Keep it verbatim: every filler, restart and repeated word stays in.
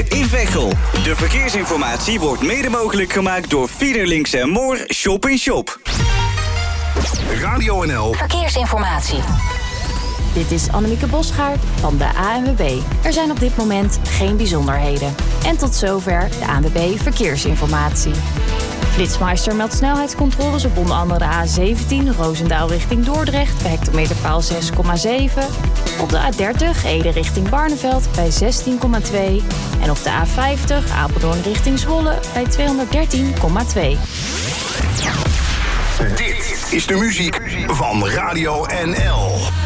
in Veghel. De verkeersinformatie wordt mede mogelijk gemaakt door Fiederlinks en Moor Shop in Shop. Radio N L Verkeersinformatie. Dit is Annemieke Bosgaard van de A N W B. Er zijn op dit moment geen bijzonderheden. En tot zover de A N W B Verkeersinformatie. Flitsmeister meldt snelheidscontroles op onder andere A zeventien Roosendaal richting Dordrecht bij hectometerpaal zes komma zeven. Op de A dertig Ede richting Barneveld bij zestien komma twee. En op de A vijftig Apeldoorn richting Zwolle bij tweehonderddertien komma twee. Dit is de muziek van Radio N L.